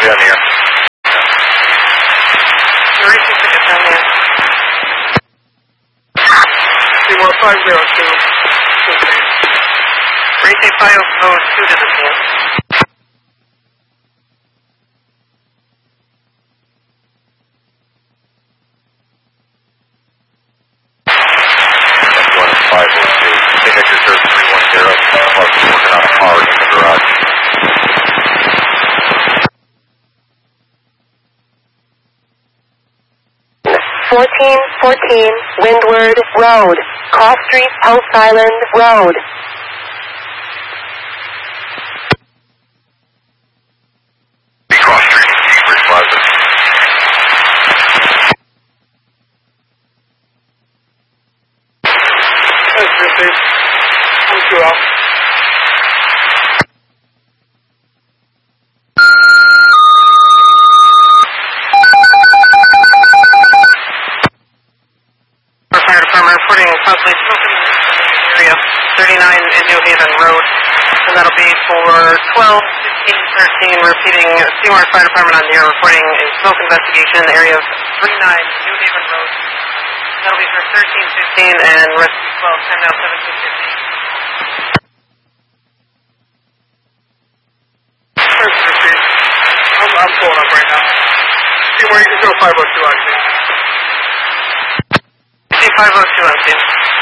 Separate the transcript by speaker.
Speaker 1: down here.
Speaker 2: You're reaching ticket down here.
Speaker 3: Seymour 502.
Speaker 2: Racing 502 to the scene.
Speaker 1: That's 502. Signature serves 310. Working on a car in the garage.
Speaker 4: 1414 Windward Road, Cross Street, Ellis Island Road.
Speaker 1: Cross Street, Cambridge Plaza.
Speaker 3: That's good, I'm 2 out.
Speaker 2: Fire department reporting possibly smoking in the area 39 in New Haven Road. And that'll be for 12-15-13, repeating Seymour Fire Department on the air reporting a smoke investigation in the area of 39 New Haven Road. That'll be for 13-15 and rescue 12, time now 17-15.
Speaker 3: I'm pulling up right now. Seymour, you can go 502 on scene.
Speaker 2: 502 on scene.